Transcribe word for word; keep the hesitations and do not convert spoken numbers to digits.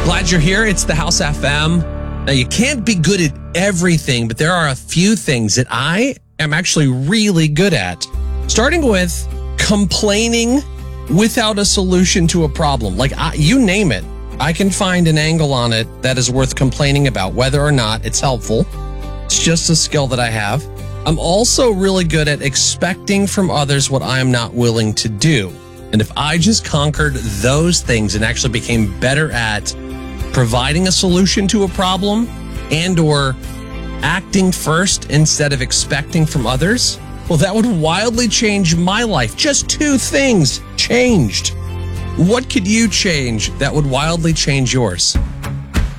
Glad you're here. It's the House F M. Now, you can't be good at everything, but there are a few things that I am actually really good at. Starting with complaining without a solution to a problem. Like, I, you name it, I can find an angle on it that is worth complaining about, whether or not it's helpful. It's just a skill that I have. I'm also really good at expecting from others what I'm not willing to do. And if I just conquered those things and actually became better at providing a solution to a problem and or acting first instead of expecting from others, well, that would wildly change my life. Just two things changed. What could you change that would wildly change yours?